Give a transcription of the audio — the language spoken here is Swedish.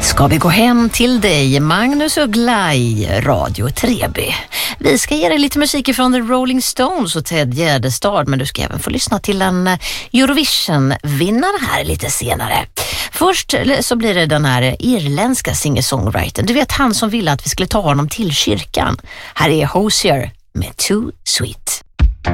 Ska vi gå hem till dig, Magnus Uggla i Radio Treby. Vi ska ge dig lite musik från The Rolling Stones och Ted Gärdestad, men du ska även få lyssna till en Eurovision-vinnare här lite senare. Först så blir det den här irländska singer-songwritern. Du vet, han som ville att vi skulle ta honom till kyrkan. Här är Hozier med Too Sweet.